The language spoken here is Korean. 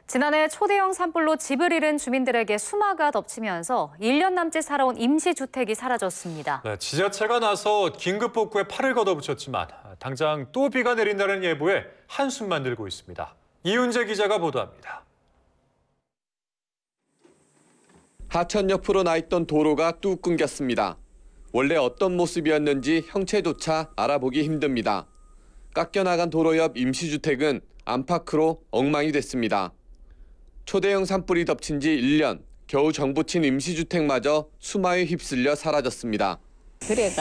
지난해 초대형 산불로 집을 잃은 주민들에게 수마가 덮치면서 1년 남짓 살아온 임시주택이 사라졌습니다. 네, 지자체가 나서 긴급 복구에 팔을 걷어붙였지만 당장 또 비가 내린다는 예보에 한숨만 들고 있습니다. 이윤재 기자가 보도합니다. 하천 옆으로 나 있던 도로가 뚝 끊겼습니다. 원래 어떤 모습이었는지 형체조차 알아보기 힘듭니다. 깎여나간 도로 옆 임시주택은 안팎으로 엉망이 됐습니다. 초대형 산불이 덮친 지 1년, 겨우 정부친 임시주택마저 수마에 휩쓸려 사라졌습니다. 그래